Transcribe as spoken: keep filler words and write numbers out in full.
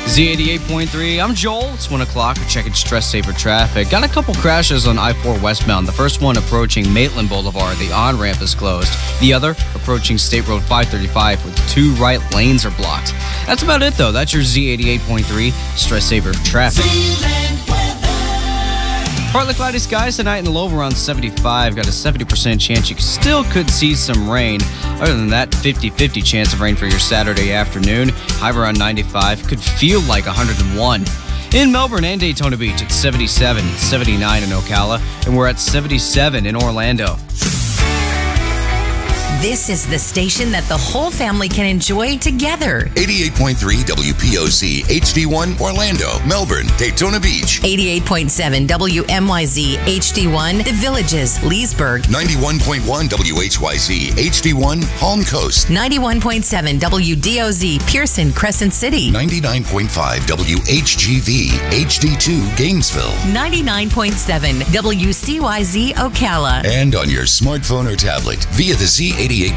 Z eighty-eight point three, I'm Joel. It's one o'clock. We're checking Stress Saver traffic. Got a couple crashes on I four westbound. The first one approaching Maitland Boulevard. The on-ramp is closed. The other approaching State Road five thirty-five with two right lanes are blocked. That's about it, though. That's your Z eighty-eight point three Stress Saver traffic. Partly cloudy skies tonight and the low around seventy-five. Got a seventy percent chance you still could see some rain. Other than that, fifty-fifty chance of rain for your Saturday afternoon. High around ninety-five. Could feel like one hundred one. In Melbourne and Daytona Beach, it's seventy-seven, seventy-nine in Ocala, and we're at seventy-seven in Orlando. This is the station that the whole family can enjoy together. eighty-eight point three W P O Z H D one Orlando, Melbourne, Daytona Beach. eighty-eight point seven W M Y Z H D one The Villages, Leesburg. ninety-one point one W H Y Z H D one Palm Coast. ninety-one point seven W D O Z Pearson, Crescent City. ninety-nine point five W H G V H D two Gainesville. ninety-nine point seven W C Y Z Ocala. And on your smartphone or tablet via the Z eighty-eight